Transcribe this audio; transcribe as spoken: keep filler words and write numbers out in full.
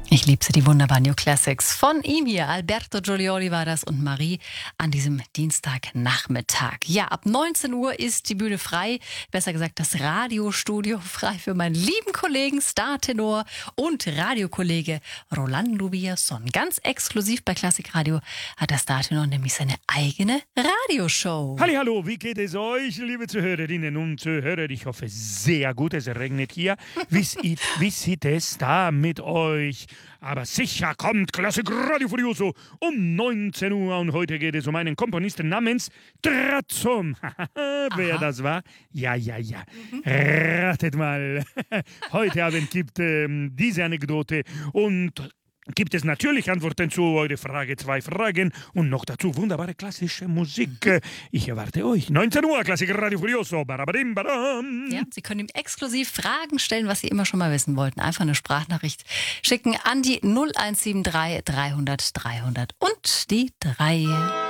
Ich liebe sie, die wunderbaren New Classics. Von ihm hier, Alberto Giulioli war das und Marie an diesem Dienstagnachmittag. Ja, ab neunzehn Uhr ist die Bühne frei, besser gesagt das Radiostudio frei für meinen lieben Kollegen Startenor und Radiokollege Rolando Villazón. Ganz exklusiv bei Klassikradio hat der Startenor nämlich seine eigene Radioshow. Hallihallo, wie geht es euch, liebe Zuhörerinnen und Zuhörer? Ich hoffe sehr gut, es regnet hier. Wie, sieht, wie sieht es da mit euch? Aber sicher kommt Klassik Radio Furioso um neunzehn Uhr und heute geht es um einen Komponisten namens Trazom. Wer das war? Ja, ja, ja. Mhm. Ratet mal. Heute Abend gibt ähm, diese Anekdote und gibt es natürlich Antworten zu eure Frage, zwei Fragen und noch dazu wunderbare klassische Musik. Ich erwarte euch. neunzehn Uhr, Klassik Radio Furioso. Barabadim, badam. Ja, Sie können ihm exklusiv Fragen stellen, was Sie immer schon mal wissen wollten. Einfach eine Sprachnachricht schicken an die null eins sieben drei dreihundert dreihundert und die drei.